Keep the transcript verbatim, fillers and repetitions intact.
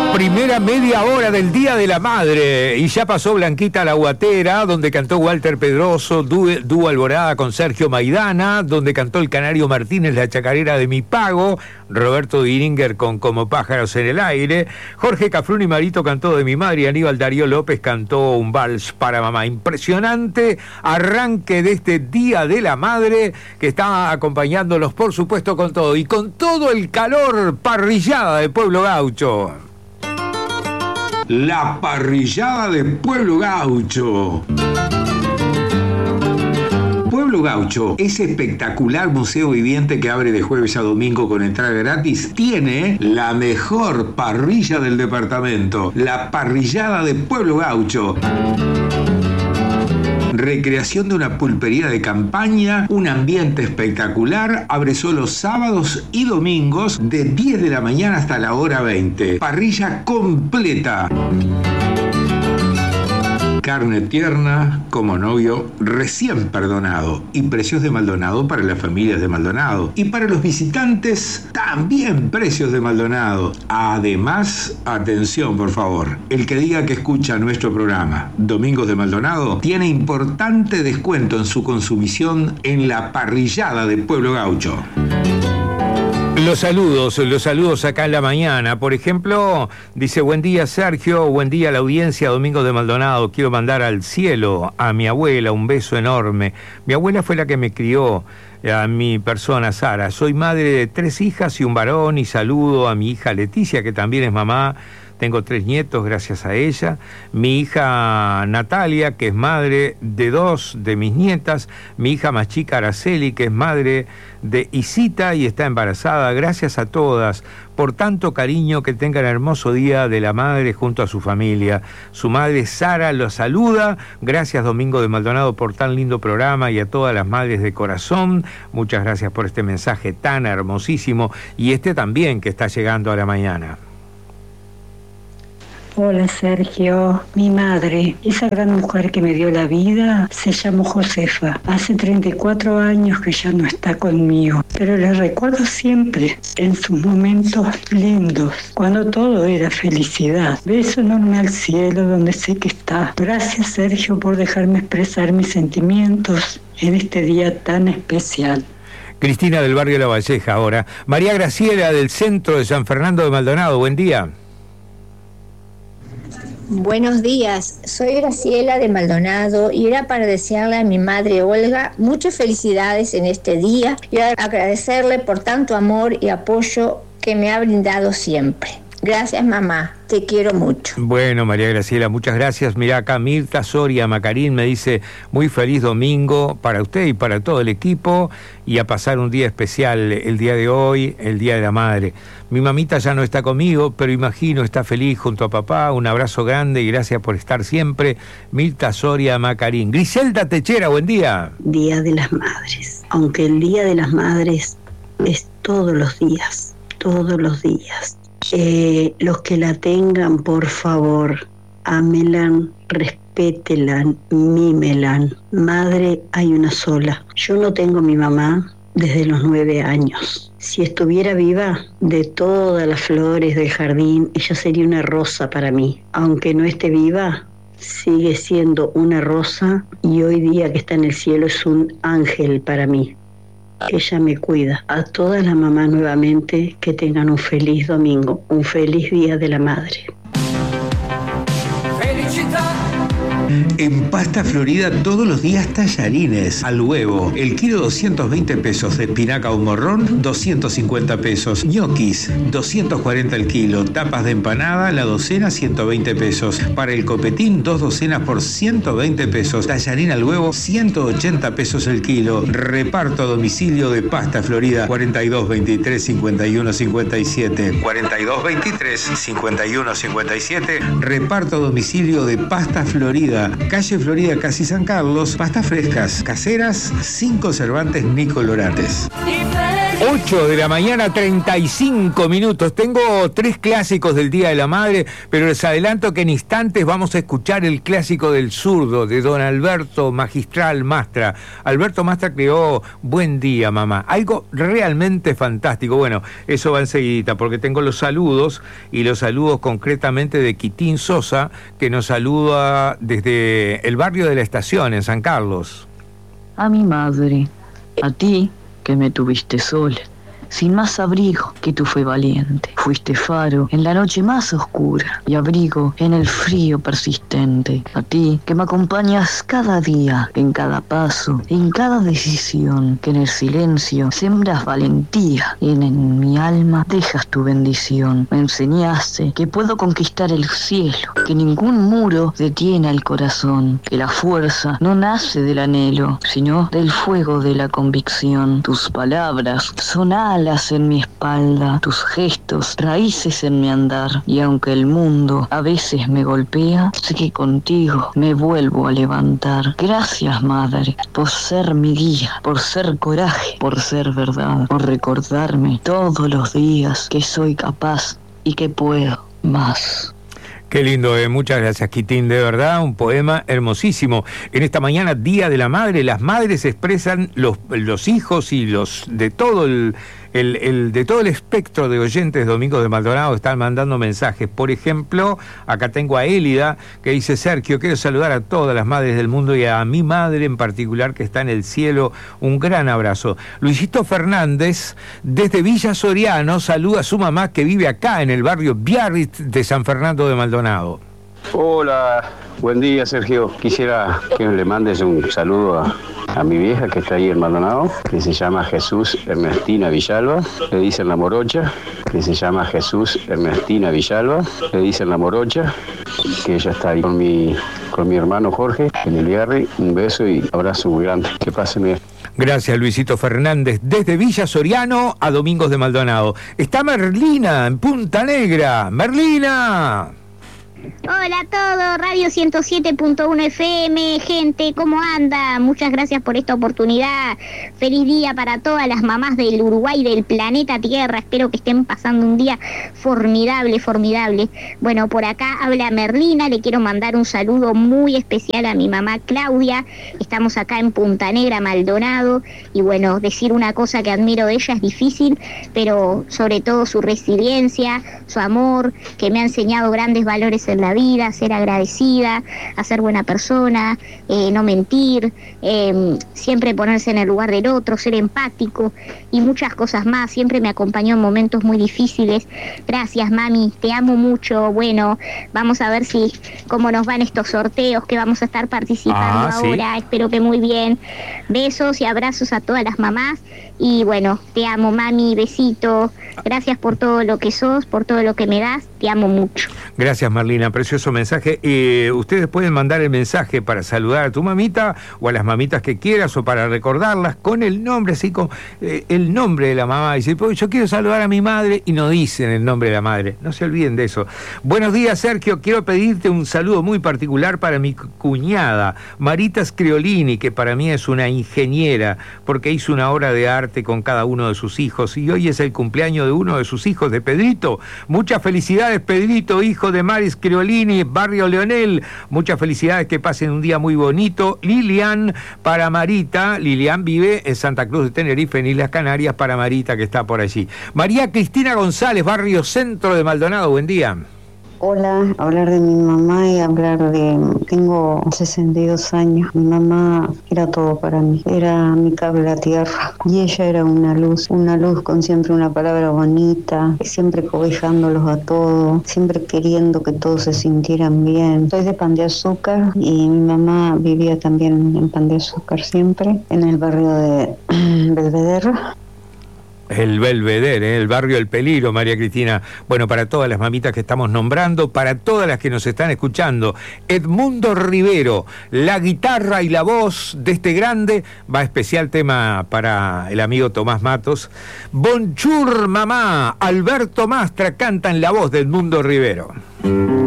Primera media hora del Día de la Madre y ya pasó Blanquita la Guatera, donde cantó Walter Pedroso, Dúo, Dúo Alborada con Sergio Maidana, donde cantó el Canario Martínez La Chacarera de Mi Pago, Roberto Diringer con Como Pájaros en el Aire, Jorge Cafrún y Marito cantó De Mi Madre y Aníbal Darío López cantó Un Vals para Mamá. Impresionante arranque de este Día de la Madre que está acompañándolos, por supuesto, con todo y con todo el calor, parrillada de Pueblo Gaucho. La parrillada de Pueblo Gaucho. Pueblo Gaucho, ese espectacular museo viviente que abre de jueves a domingo con entrada gratis, tiene la mejor parrilla del departamento, la parrillada de Pueblo Gaucho. Recreación de una pulpería de campaña, un ambiente espectacular, abre solo sábados y domingos de diez de la mañana hasta la hora veinte. Parrilla completa. Carne tierna, como novio recién perdonado. Y precios de Maldonado para las familias de Maldonado. Y para los visitantes, también precios de Maldonado. Además, atención por favor, el que diga que escucha nuestro programa Domingos de Maldonado, tiene importante descuento en su consumición en la parrillada de Pueblo Gaucho. Los saludos, los saludos acá en la mañana. Por ejemplo, dice, buen día Sergio, buen día a la audiencia, Domingos de Maldonado. Quiero mandar al cielo a mi abuela un beso enorme. Mi abuela fue la que me crió, a mi persona Sara. Soy madre de tres hijas y un varón y saludo a mi hija Leticia, que también es mamá. Tengo tres nietos gracias a ella. Mi hija Natalia, que es madre de dos de mis nietas. Mi hija más chica Araceli, que es madre de Isita y está embarazada. Gracias a todas por tanto cariño, que tengan hermoso Día de la Madre junto a su familia. Su madre Sara los saluda. Gracias Domingo de Maldonado por tan lindo programa y a todas las madres de corazón. Muchas gracias por este mensaje tan hermosísimo y este también que está llegando a la mañana. Hola Sergio, mi madre, esa gran mujer que me dio la vida, se llamó Josefa. Hace treinta y cuatro años que ya no está conmigo, pero la recuerdo siempre en sus momentos lindos, cuando todo era felicidad. Beso enorme al cielo donde sé que está. Gracias Sergio por dejarme expresar mis sentimientos en este día tan especial. Cristina del barrio La Valleja ahora. María Graciela del centro de San Fernando de Maldonado, buen día. Buenos días, soy Graciela de Maldonado y era para desearle a mi madre Olga muchas felicidades en este día y agradecerle por tanto amor y apoyo que me ha brindado siempre. Gracias mamá, te quiero mucho. Bueno María Graciela, muchas gracias. Mirá acá Mirta Soria Macarín me dice muy feliz domingo para usted y para todo el equipo y a pasar un día especial el día de hoy, el Día de la Madre. Mi mamita ya no está conmigo, pero imagino está feliz junto a papá. Un abrazo grande y gracias por estar siempre. Mirta Soria Macarín. Griselda Techera, buen día. Día de las Madres. Aunque el Día de las Madres es todos los días, todos los días. Eh, los que la tengan, por favor, ámelan, respételan, mímelan. Madre hay una sola. Yo no tengo mi mamá desde los nueve años. Si estuviera viva, de todas las flores del jardín, ella sería una rosa para mí. Aunque no esté viva, sigue siendo una rosa y hoy día que está en el cielo es un ángel para mí. Ella me cuida. A todas las mamás nuevamente, que tengan un feliz domingo, un feliz Día de la Madre. En Pasta Florida todos los días tallarines al huevo. El kilo doscientos veinte pesos de espinaca o morrón, doscientos cincuenta pesos. Ñoquis, doscientos cuarenta el kilo. Tapas de empanada, la docena, ciento veinte pesos. Para el copetín, dos docenas por ciento veinte pesos. Tallarín al huevo, ciento ochenta pesos el kilo. Reparto a domicilio de Pasta Florida, cuarenta y dos veintitrés cincuenta y uno cincuenta y siete. cuarenta y dos veintitrés cincuenta y uno cincuenta y siete. Reparto a domicilio de Pasta Florida. Calle Florida, casi San Carlos, pastas frescas, caseras, sin conservantes ni colorantes. ocho de la mañana, treinta y cinco minutos. Tengo tres clásicos del Día de la Madre, pero les adelanto que en instantes vamos a escuchar el clásico del zurdo de don Alberto Magistral Mastra. Alberto Mastra creó Buen Día, Mamá. Algo realmente fantástico. Bueno, eso va enseguidita, porque tengo los saludos, y los saludos concretamente de Quitín Sosa, que nos saluda desde el barrio de la Estación, en San Carlos. A mi madre, a ti, que me tuviste sola, sin más abrigo que tú fue valiente. Fuiste faro en la noche más oscura y abrigo en el frío persistente. A ti que me acompañas cada día, en cada paso, en cada decisión, que en el silencio sembras valentía y en, en mi alma dejas tu bendición. Me enseñaste que puedo conquistar el cielo, que ningún muro detiene al corazón, que la fuerza no nace del anhelo, sino del fuego de la convicción. Tus palabras son alas en mi espalda, tus gestos raíces en mi andar, y aunque el mundo a veces me golpea, sé que contigo me vuelvo a levantar. Gracias, madre, por ser mi guía, por ser coraje, por ser verdad, por recordarme todos los días que soy capaz y que puedo más. Qué lindo, eh. Muchas gracias, Quitín, de verdad, un poema hermosísimo. En esta mañana, Día de la Madre, las madres expresan, los, los hijos y los de todo el, el, el de todo el espectro de oyentes de Domingos de Maldonado están mandando mensajes. Por ejemplo, acá tengo a Élida, que dice: Sergio, quiero saludar a todas las madres del mundo y a mi madre en particular, que está en el cielo. Un gran abrazo. Luisito Fernández, desde Villa Soriano, saluda a su mamá, que vive acá en el barrio Biarritz de San Fernando de Maldonado. Hola, buen día, Sergio. Quisiera que le mandes un saludo a, a mi vieja, que está ahí en Maldonado, que se llama Jesús Ernestina Villalba, le dicen la morocha, que se llama Jesús Ernestina Villalba, le dicen la morocha, que ella está ahí con mi, con mi hermano Jorge en el Biarri. Un beso y abrazo muy grande. Que pasen bien. Gracias, Luisito Fernández. Desde Villa Soriano a Domingos de Maldonado. Está Merlina en Punta Negra. ¡Merlina! Hola a todos, Radio ciento siete punto uno F M, gente, ¿cómo anda? Muchas gracias por esta oportunidad. Feliz día para todas las mamás del Uruguay, del planeta Tierra. Espero que estén pasando un día formidable, formidable. Bueno, por acá habla Merlina, le quiero mandar un saludo muy especial a mi mamá Claudia. Estamos acá en Punta Negra, Maldonado, y bueno, decir una cosa que admiro de ella es difícil, pero sobre todo su resiliencia, su amor, que me ha enseñado grandes valores en la vida, ser agradecida, a ser buena persona, eh, no mentir, eh, siempre ponerse en el lugar del otro, ser empático y muchas cosas más. Siempre me acompañó en momentos muy difíciles. Gracias, mami, te amo mucho. Bueno, vamos a ver si cómo nos van estos sorteos que vamos a estar participando ah, ahora. ¿Sí? Espero que muy bien. Besos y abrazos a todas las mamás. Y bueno, te amo, mami, besito. Gracias por todo lo que sos, por todo lo que me das. Te amo mucho. Gracias, Marlina, precioso mensaje. Eh, ustedes pueden mandar el mensaje para saludar a tu mamita o a las mamitas que quieras, o para recordarlas con el nombre, así con eh, el nombre de la mamá. Dice, pues yo quiero saludar a mi madre, y no dicen el nombre de la madre. No se olviden de eso. Buenos días, Sergio. Quiero pedirte un saludo muy particular para mi cuñada, Marita Scriolini, que para mí es una ingeniera, porque hizo una obra de arte con cada uno de sus hijos, y hoy es el cumpleaños de uno de sus hijos, de Pedrito. Muchas felicidades, Pedrito, hijo de Mari Scriolini, barrio Leonel. Muchas felicidades, que pasen un día muy bonito. Lilian para Marita. Lilian vive en Santa Cruz de Tenerife, en Islas Canarias, para Marita, que está por allí. María Cristina González, barrio Centro de Maldonado. Buen día. Hola, hablar de mi mamá y hablar de... Tengo sesenta y dos años. Mi mamá era todo para mí. Era mi cable a tierra. Y ella era una luz, una luz con siempre una palabra bonita, siempre cobijándolos a todos, siempre queriendo que todos se sintieran bien. Soy de Pan de Azúcar y mi mamá vivía también en Pan de Azúcar siempre, en el barrio de Belvedere. El Belvedere, ¿eh? El barrio El Peligro, María Cristina. Bueno, para todas las mamitas que estamos nombrando, para todas las que nos están escuchando, Edmundo Rivero, la guitarra y la voz de este grande, va especial tema para el amigo Tomás Matos. Bonjour, mamá, Alberto Mastra canta en la voz de Edmundo Rivero.